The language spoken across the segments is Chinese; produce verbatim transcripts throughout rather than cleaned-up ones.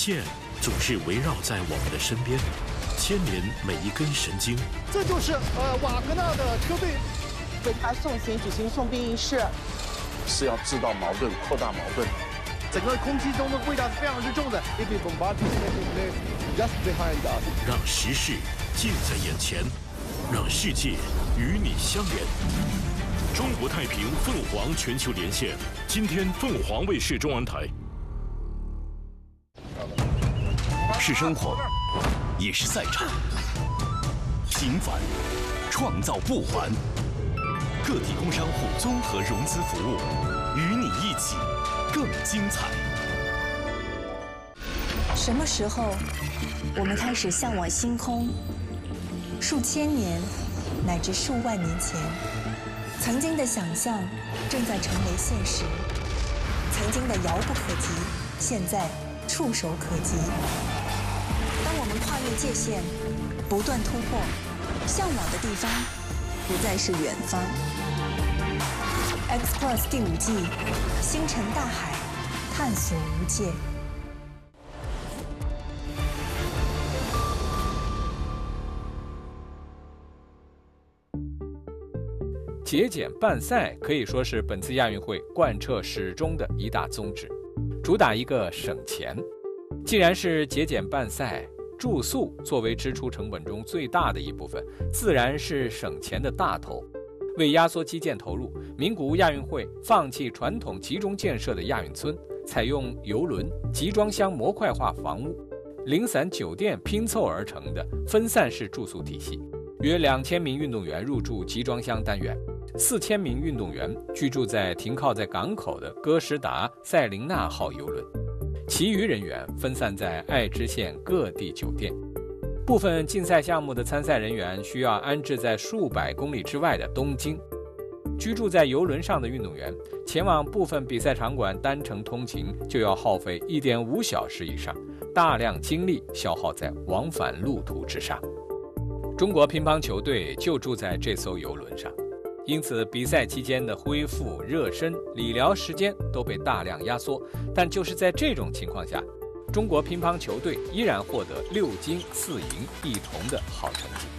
线总是围绕在我们的身边，牵连每一根神经。 这就是呃瓦格纳的车队为他送行举行送殡仪式， 是要制造矛盾、扩大矛盾。 整个空气中的味道是非常之重的。If you bombardment taking place just behind us， 让时事近在眼前，让世界与你相连。中国太平凤凰全球连线，今天凤凰卫视中文台。 是生活，也是赛场。平凡，创造不还。个体工商户综合融资服务，与你一起更精彩。 什么时候，我们开始向往星空？数千年，乃至数万年前，曾经的想象正在成为现实，曾经的遥不可及，现在触手可及。当我们跨越界限，不断突破，向往的地方不再是远方。X Plus 第五季，星辰大海，探索无界。 节俭办赛可以说是本次亚运会贯彻始终的一大宗旨，主打一个省钱。既然是节俭办赛，住宿作为支出成本中最大的一部分，自然是省钱的大头。为压缩基建投入，名古屋亚运会放弃传统集中建设的亚运村，采用邮轮、集装箱模块化房屋、零散酒店拼凑而成的分散式住宿体系。约两千名运动员入住集装箱单元，四千名运动员居住在停靠在港口的哥斯达塞琳娜号邮轮，其余人员分散在爱知县各地酒店。部分竞赛项目的参赛人员需要安置在数百公里之外的东京。居住在邮轮上的运动员前往部分比赛场馆单程通勤就要耗费 一点五小时以上，大量精力消耗在往返路途之上。中国乒乓球队就住在这艘邮轮上，因此比赛期间的恢复、热身、理疗时间都被大量压缩。但就是在这种情况下，中国乒乓球队依然获得六金四银一铜的好成绩。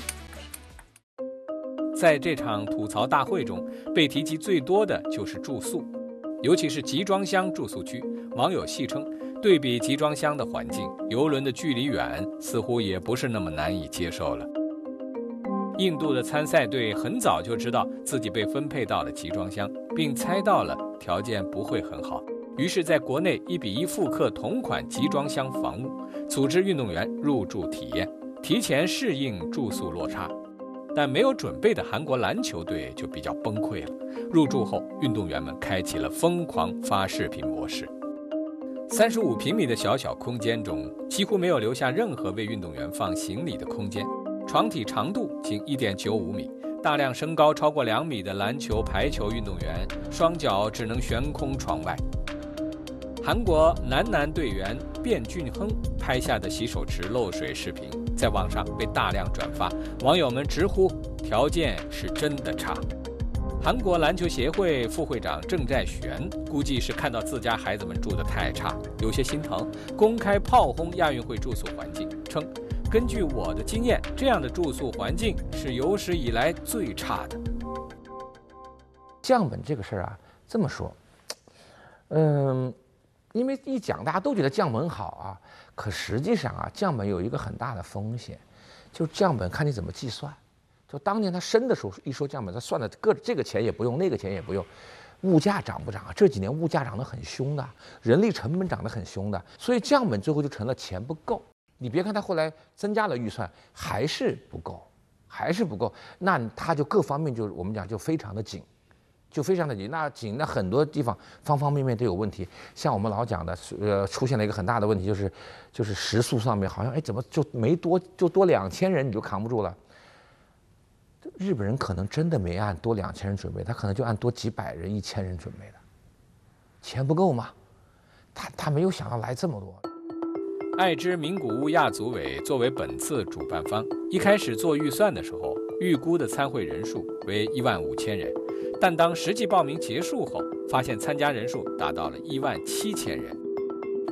在这场吐槽大会中，被提及最多的就是住宿，尤其是集装箱住宿区。网友戏称，对比集装箱的环境，邮轮的距离远，似乎也不是那么难以接受了。印度的参赛队很早就知道自己被分配到了集装箱，并猜到了条件不会很好，于是在国内一比一复刻同款集装箱房屋，组织运动员入住体验，提前适应住宿落差。但没有准备的韩国篮球队就比较崩溃了。入住后，运动员们开启了疯狂发视频模式。三十五平米的小小空间中，几乎没有留下任何为运动员放行李的空间。床体长度仅 一点九五米，大量身高超过两米的篮球、排球运动员双脚只能悬空床外。韩国男篮队员卞俊亨拍下的洗手池漏水视频在网上被大量转发，网友们直呼条件是真的差。韩国篮球协会副会长郑在玄估计是看到自家孩子们住得太差，有些心疼，公开炮轰亚运会住宿环境，称根据我的经验，这样的住宿环境是有史以来最差的。 降本这个事儿啊，这么说，嗯，因为一讲大家都觉得降本好啊，可实际上啊，降本有一个很大的风险，就降本看你怎么计算。就当年他升的时候一说降本，他算的各这个钱也不用，那个钱也不用，物价涨不涨啊？这几年物价涨得很凶的，人力成本涨得很凶的，所以降本最后就成了钱不够。你别看他后来增加了预算，还是不够，还是不够。那他就各方面就我们讲就非常的紧，就非常的紧。那紧，那很多地方方方面面都有问题。像我们老讲的，呃，出现了一个很大的问题，就是就是食宿上面好像哎怎么就没多就多两千人你就扛不住了。日本人可能真的没按多两千人准备，他可能就按多几百人、一千人准备的，钱不够嘛，他他没有想到来这么多。 爱知名古屋亚组委作为本次主办方，一开始做预算的时候，预估的参会人数为一万五千人，但当实际报名结束后，发现参加人数达到了一万七千人。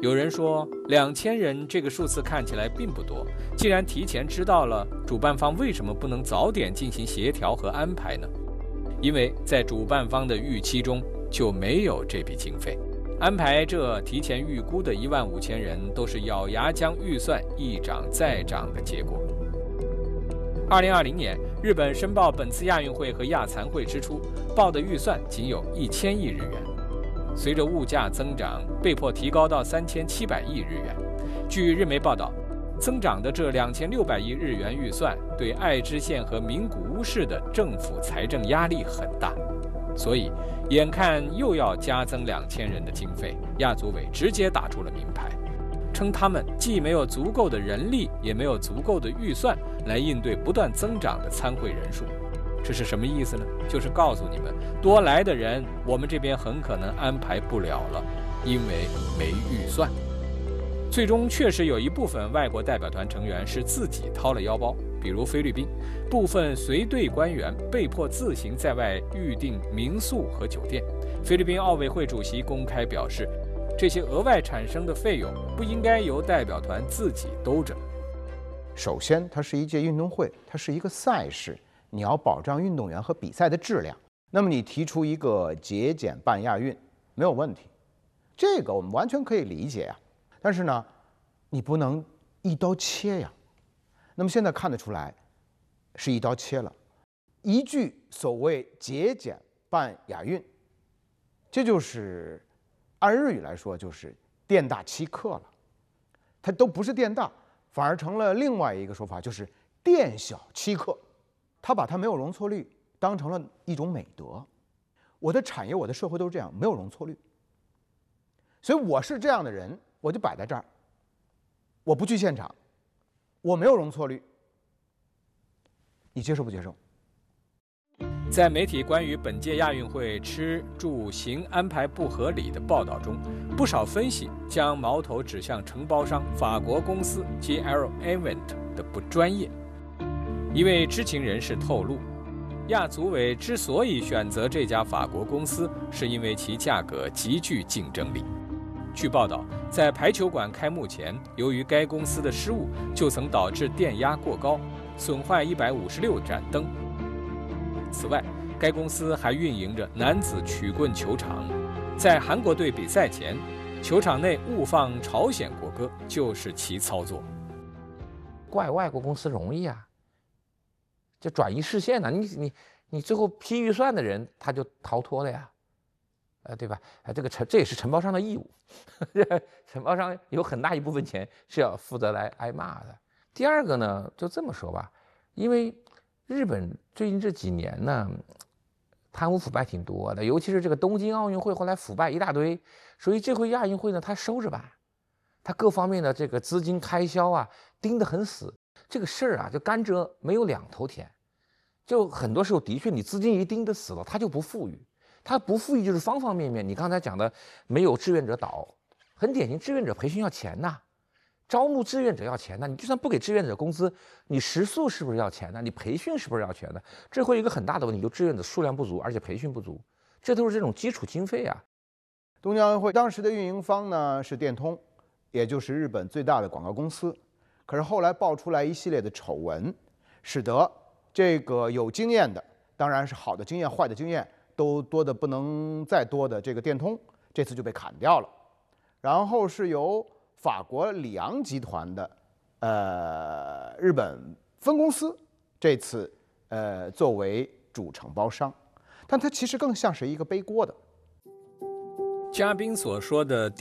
有人说，两千人这个数字看起来并不多。既然提前知道了，主办方为什么不能早点进行协调和安排呢？因为在主办方的预期中就没有这笔经费。安排这提前预估的一万五千人，都是咬牙将预算一涨再涨的结果。二零二零年，日本申报本次亚运会和亚残会支出，报的预算仅有一千亿日元。随着物价增长，被迫提高到三千七百亿日元。据日媒报道，增长的这两千六百亿日元预算，对爱知县和名古屋市的政府财政压力很大。所以，眼看又要加增两千人的经费，亚组委直接打出了明牌，称他们既没有足够的人力，也没有足够的预算来应对不断增长的参会人数。这是什么意思呢？就是告诉你们，多来的人，我们这边很可能安排不了了，因为没预算。最终确实有一部分外国代表团成员是自己掏了腰包，比如菲律宾，部分随队官员被迫自行在外预订民宿和酒店。菲律宾奥委会主席公开表示，这些额外产生的费用不应该由代表团自己兜着。 首先，它是一届运动会，它是一个赛事。你要保障运动员和比赛的质量，那么你提出一个节俭办亚运没有问题，这个我们完全可以理解呀。但是呢，你不能一刀切呀。那么现在看得出来，是一刀切了。一句所谓节俭办亚运，这就是按日语来说就是店大欺客了。它都不是店大，反而成了另外一个说法，就是店小欺客。他把他没有容错率当成了一种美德，我的产业、我的社会都是这样，没有容错率。所以我是这样的人，我就摆在这儿，我不去现场，我没有容错率，你接受不接受？ 在媒体关于本届亚运会吃住行安排不合理的报道中，不少分析将矛头指向承包商法国公司 G L Event 的不专业。一位知情人士透露，亚组委之所以选择这家法国公司，是因为其价格极具竞争力。据报道，在排球馆开幕前，由于该公司的失误，就曾导致电压过高，损坏一百五十六盏灯。此外，该公司还运营着男子曲棍球场，在韩国队比赛前，球场内误放朝鲜国歌就是其操作。 怪外国公司容易啊，就转移视线呢、啊，你你你最后批预算的人他就逃脱了呀，呃，对吧？啊，这个承这也是承包商的义务，承包商有很大一部分钱是要负责来挨骂的。第二个呢，就这么说吧，因为日本最近这几年呢，贪污腐败挺多的，尤其是这个东京奥运会后来腐败一大堆，所以这回亚运会呢，他收着办，他各方面的这个资金开销啊盯得很死。这个事儿啊，就甘蔗没有两头甜，就很多时候的确你资金一盯得死了，它就不富裕，它不富裕就是方方面面。你刚才讲的没有志愿者导，很典型，志愿者培训要钱呐，招募志愿者要钱呐，你就算不给志愿者工资，你食宿是不是要钱呢？你培训是不是要钱呢？这会有一个很大的问题，就志愿者数量不足，而且培训不足，这都是这种基础经费啊。 东京奥运会当时的运营方呢是电通，也就是日本最大的广告公司。可是后来爆出来一系列的丑闻，使得这个有经验的，当然是好的经验、坏的经验都多的不能再多的这个电通，这次就被砍掉了。然后是由法国里昂集团的呃日本分公司这次呃作为主承包商，但它其实更像是一个背锅的。 嘉宾所说的